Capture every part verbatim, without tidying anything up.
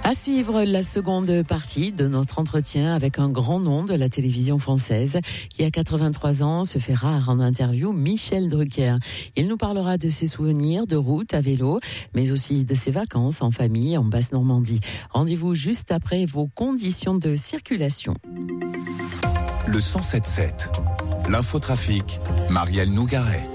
À suivre la seconde partie de notre entretien avec un grand nom de la télévision française qui, à quatre-vingt-trois ans, se fait rare en interview, Michel Drucker. Il nous parlera de ses souvenirs de route à vélo, mais aussi de ses vacances en famille en Basse-Normandie. Rendez-vous juste après vos conditions de circulation. Le cent sept sept, l'infotrafic, Marielle Nougaret.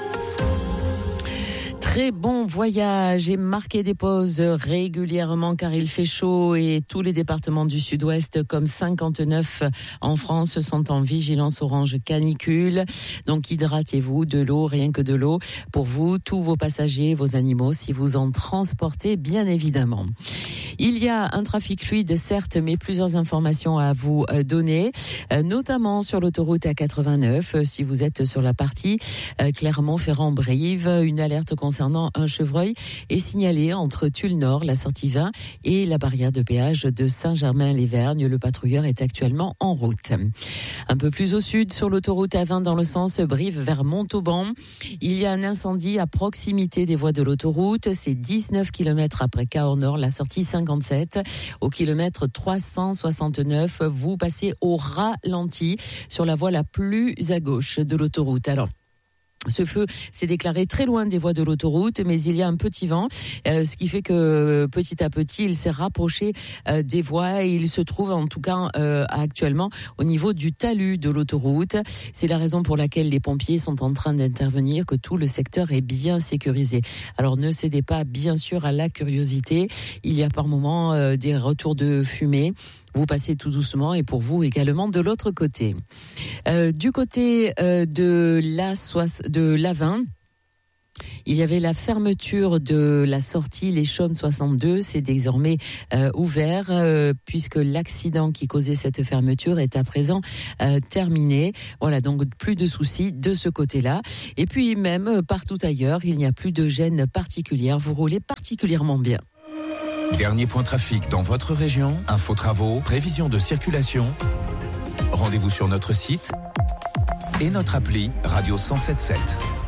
Très bon voyage et marquez des pauses régulièrement car il fait chaud et tous les départements du sud-ouest comme cinquante-neuf en France sont en vigilance orange canicule. Donc hydratez-vous, de l'eau, rien que de l'eau pour vous, tous vos passagers, vos animaux si vous en transportez bien évidemment. Il y a un trafic fluide certes mais plusieurs informations à vous donner, notamment sur l'autoroute A quatre-vingt-neuf si vous êtes sur la partie Clermont-Ferrand-Brive, une alerte concernant un chevreuil est signalé entre Tulle-Nord, la sortie vingt et la barrière de péage de Saint-Germain-les-Vergnes. Le patrouilleur est actuellement en route. Un peu plus au sud, sur l'autoroute A vingt dans le sens Brive vers Montauban, il y a un incendie à proximité des voies de l'autoroute. C'est dix-neuf kilomètres après Cahors-Nord, la sortie cinquante-sept. Au kilomètre trois cent soixante-neuf, vous passez au ralenti sur la voie la plus à gauche de l'autoroute. Alors, ce feu s'est déclaré très loin des voies de l'autoroute, mais il y a un petit vent, euh, ce qui fait que petit à petit, il s'est rapproché euh, des voies et il se trouve en tout cas euh, actuellement au niveau du talus de l'autoroute. C'est la raison pour laquelle les pompiers sont en train d'intervenir, que tout le secteur est bien sécurisé. Alors ne cédez pas bien sûr à la curiosité. Il y a par moments euh, des retours de fumée. Vous passez tout doucement et pour vous également de l'autre côté. Euh, du côté euh, de la de l'A vingt, il y avait la fermeture de la sortie Les Chaumes soixante-deux, c'est désormais euh, ouvert euh, puisque l'accident qui causait cette fermeture est à présent euh, terminé. Voilà, donc plus de soucis de ce côté-là. Et puis même euh, partout ailleurs, il n'y a plus de gêne particulière. Vous roulez particulièrement bien. Dernier point trafic dans votre région, info travaux, prévision de circulation. Rendez-vous sur notre site et notre appli Radio cent sept sept.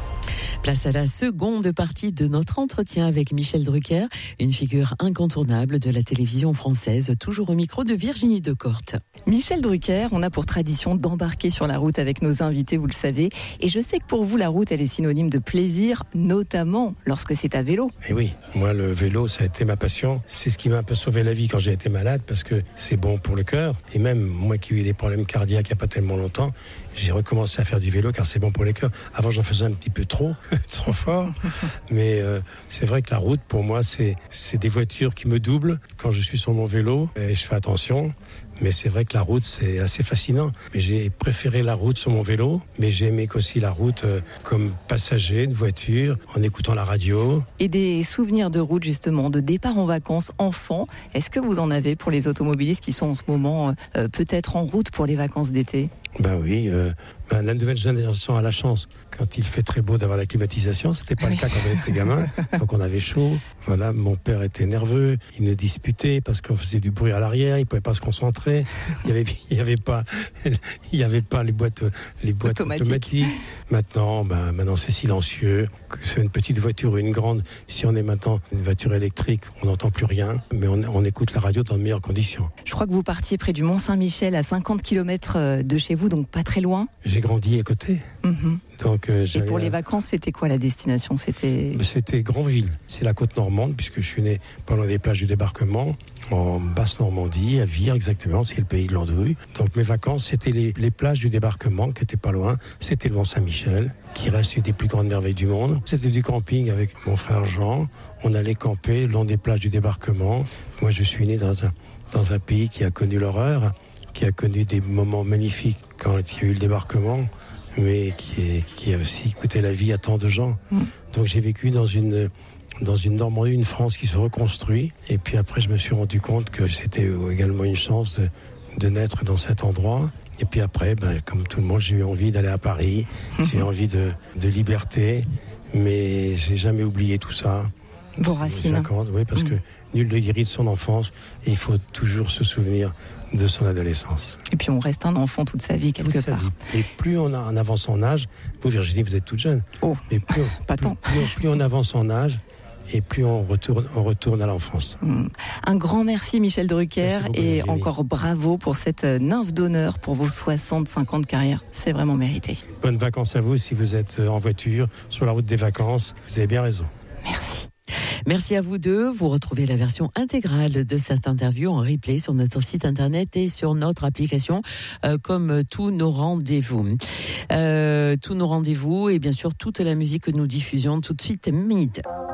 Place à la seconde partie de notre entretien avec Michel Drucker, une figure incontournable de la télévision française, toujours au micro de Virginie Decorte. Michel Drucker, on a pour tradition d'embarquer sur la route avec nos invités, vous le savez. Et je sais que pour vous, la route, elle est synonyme de plaisir, notamment lorsque c'est à vélo. Et oui, moi, le vélo, ça a été ma passion. C'est ce qui m'a un peu sauvé la vie quand j'ai été malade, parce que c'est bon pour le cœur. Et même moi qui ai eu des problèmes cardiaques il n'y a pas tellement longtemps, j'ai recommencé à faire du vélo car c'est bon pour les cœurs. Avant, j'en faisais un petit peu trop, trop fort. Mais euh, c'est vrai que la route, pour moi, c'est, c'est des voitures qui me doublent quand je suis sur mon vélo et je fais attention. Mais c'est vrai que la route, c'est assez fascinant. Mais j'ai préféré la route sur mon vélo, mais j'ai aimé aussi la route euh, comme passager de voiture, en écoutant la radio. Et des souvenirs de route, justement, de départ en vacances enfant, est-ce que vous en avez pour les automobilistes qui sont en ce moment euh, peut-être en route pour les vacances d'été ? Ben oui, euh, ben la nouvelle génération a la chance, quand il fait très beau, d'avoir la climatisation. C'était pas oui. le cas quand on était gamin, donc on avait chaud. Voilà, mon père était nerveux, il nous disputait parce qu'on faisait du bruit à l'arrière, il pouvait pas se concentrer. Il y avait, il y avait pas, il y avait pas les boîtes, les boîtes Automatique. automatiques. Maintenant, ben maintenant c'est silencieux. Que c'est une petite voiture ou une grande, si on est maintenant une voiture électrique, on n'entend plus rien, mais on, on écoute la radio dans de meilleures conditions. Je crois que vous partiez près du Mont-Saint-Michel, à cinquante kilomètres de chez vous, donc pas très loin. J'ai grandi à côté. Mm-hmm. Donc, euh, et pour les vacances, c'était quoi la destination ? C'était C'était Granville. C'est la côte normande, puisque je suis né pas loin des plages du débarquement, en Basse-Normandie, à Vire exactement, c'est le pays de l'andouille. Donc mes vacances, c'était les, les plages du débarquement, qui étaient pas loin. C'était le Mont-Saint-Michel, qui reste une des plus grandes merveilles du monde. C'était du camping avec mon frère Jean. On allait camper le long des plages du débarquement. Moi, je suis né dans un, dans un pays qui a connu l'horreur, qui a connu des moments magnifiques quand il y a eu le débarquement, mais qui, est, qui a aussi coûté la vie à tant de gens. Mmh. Donc j'ai vécu dans une, dans une Normandie, une France qui se reconstruit. Et puis après, je me suis rendu compte que c'était également une chance de, de naître dans cet endroit. Et puis après, ben, comme tout le monde, j'ai eu envie d'aller à Paris. Mmh. J'ai eu envie de, de liberté, mais j'ai jamais oublié tout ça. Vos racines. Oui, parce mmh. que nul ne guérit de son enfance et il faut toujours se souvenir de son adolescence. Et puis on reste un enfant toute sa vie quelque toute part. Sa vie. Et plus on a, en avance en âge, vous Virginie, vous êtes toute jeune. Oh, mais plus, pas plus, tant. Plus, plus, plus on avance en âge, et plus on retourne, on retourne à l'enfance. Mmh. Un grand merci Michel Drucker beaucoup, et Valérie. encore bravo pour cette nymphe d'honneur pour vos soixante-cinq ans de carrière. C'est vraiment mérité. Bonnes vacances à vous si vous êtes en voiture, sur la route des vacances. Vous avez bien raison. Merci. Merci à vous deux. Vous retrouvez la version intégrale de cette interview en replay sur notre site internet et sur notre application, euh, comme tous nos rendez-vous. Euh, tous nos rendez-vous et bien sûr toute la musique que nous diffusions tout de suite. Mid.